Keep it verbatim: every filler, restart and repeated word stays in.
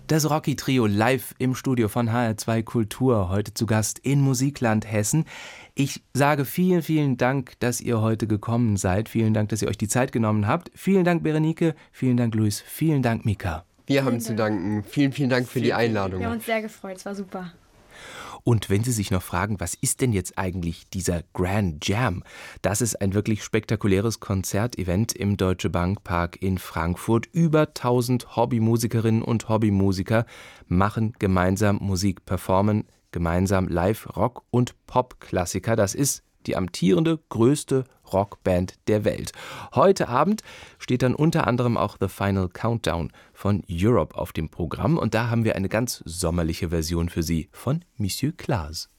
Das Rocky-Trio live im Studio von H R zwei Kultur, heute zu Gast in Musikland Hessen. Ich sage vielen, vielen Dank, dass ihr heute gekommen seid. Vielen Dank, dass ihr euch die Zeit genommen habt. Vielen Dank, Berenike. Vielen Dank, Luis. Vielen Dank, Mika. Wir haben zu danken. Vielen, vielen Dank für die Einladung. Wir haben uns sehr gefreut, es war super. Und wenn Sie sich noch fragen, was ist denn jetzt eigentlich dieser Grand Jam? Das ist ein wirklich spektakuläres Konzertevent im Deutsche Bank Park in Frankfurt. Über tausend Hobbymusikerinnen und Hobbymusiker machen gemeinsam Musik, performen gemeinsam Live-Rock- und Pop-Klassiker. Das ist die amtierende größte Rockband der Welt. Heute Abend steht dann unter anderem auch The Final Countdown von Europe auf dem Programm und da haben wir eine ganz sommerliche Version für Sie von Monsieur Claes.